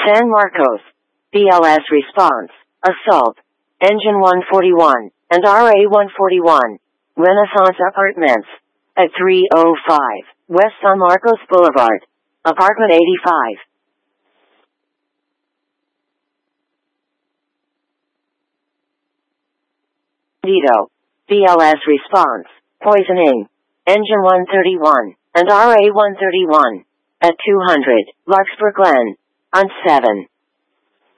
San Marcos. BLS response. Assault. Engine 141 and RA-141. Renaissance Apartments. At 305 West San Marcos Boulevard. Apartment 85. Dito. BLS response. Poisoning. Engine 131 and RA-131. At 200 Larkspur Glen. On 7.